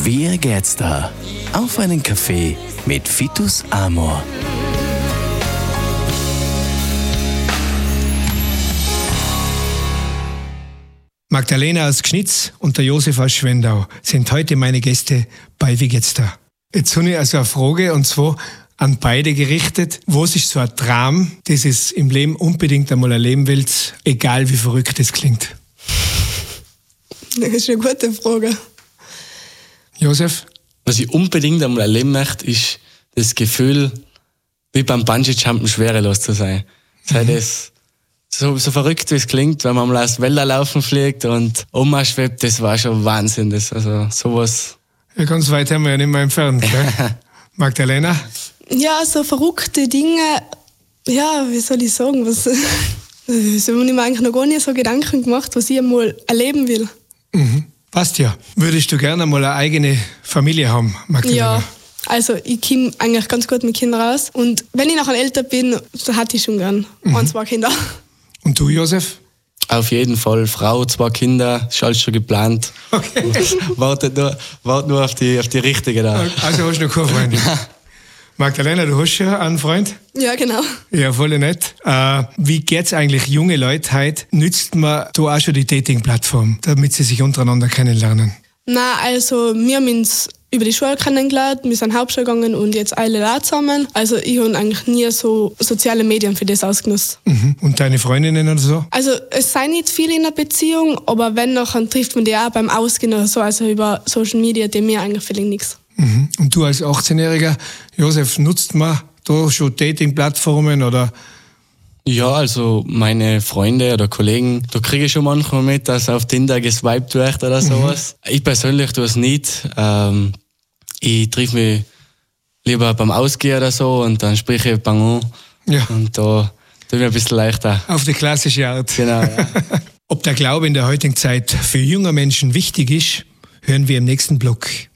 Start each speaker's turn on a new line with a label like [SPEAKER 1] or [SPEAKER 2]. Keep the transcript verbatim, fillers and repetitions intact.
[SPEAKER 1] Wie geht's da? Auf einen Kaffee mit Vitus Amor.
[SPEAKER 2] Magdalena aus Gschnitz und der Josef aus Schwendau sind heute meine Gäste bei Wie geht's da? Jetzt habe ich also eine Frage, und zwar an beide gerichtet. Was ist so ein Traum, das es im Leben unbedingt einmal erleben willst, egal wie verrückt es klingt?
[SPEAKER 3] Das ist eine gute Frage.
[SPEAKER 2] Josef?
[SPEAKER 4] Was ich unbedingt einmal erleben möchte, ist das Gefühl, wie beim Bungee-Jumpen schwerelos zu sein. Sei mhm. das so, so verrückt, wie es klingt, wenn man mal aus Wälder laufen fliegt und umschwebt, das war schon Wahnsinn. Das, also sowas.
[SPEAKER 2] Ja, ganz weit haben wir ja nicht mehr entfernt, gell? Magdalena?
[SPEAKER 3] Ja, so verrückte Dinge, ja, wie soll ich sagen, was, so habe ich mir eigentlich noch gar nicht so Gedanken gemacht, was ich einmal erleben will.
[SPEAKER 2] Mhm. Passt ja. Würdest du gerne mal eine eigene Familie haben, Magdalena?
[SPEAKER 3] Ja, also ich komme eigentlich ganz gut mit Kindern raus. Und wenn ich nachher älter bin, so hätte ich schon gern mhm. ein, zwei Kinder.
[SPEAKER 2] Und du, Josef?
[SPEAKER 4] Auf jeden Fall. Frau, zwei Kinder, ist alles schon geplant.
[SPEAKER 2] Okay.
[SPEAKER 4] Warte nur, wart nur auf die, auf die richtige da.
[SPEAKER 2] Also hast du noch keine Freunde? Magdalena, du hast ja einen Freund?
[SPEAKER 3] Ja, genau.
[SPEAKER 2] Ja, voll nett. Äh, wie geht's eigentlich junge Leute heute? Nützt man da auch schon die Dating-Plattform, damit sie sich untereinander kennenlernen?
[SPEAKER 3] Nein, also wir haben uns über die Schule kennengelernt, wir sind Hauptschule gegangen und jetzt alle da zusammen. Also ich habe eigentlich nie so soziale Medien für das ausgenutzt.
[SPEAKER 2] Mhm. Und deine Freundinnen oder so?
[SPEAKER 3] Also es sei nicht viel in einer Beziehung, aber wenn noch, dann trifft man die auch beim Ausgehen oder so, also über Social Media, die mir eigentlich vielleicht nichts.
[SPEAKER 2] Mhm. Und du als achtzehnjähriger, Josef, nutzt man da schon Dating-Plattformen oder?
[SPEAKER 4] Ja, also meine Freunde oder Kollegen, da kriege ich schon manchmal mit, dass auf Tinder geswiped wird oder sowas. Mhm. Ich persönlich tue es nicht. Ähm, ich triff mich lieber beim Ausgehen oder so und dann spreche ich Bang an.
[SPEAKER 2] Ja.
[SPEAKER 4] Und da tue ich mir ein bisschen leichter.
[SPEAKER 2] Auf die klassische Art.
[SPEAKER 4] Genau, ja.
[SPEAKER 2] Ob der Glaube in der heutigen Zeit für junge Menschen wichtig ist, hören wir im nächsten Block.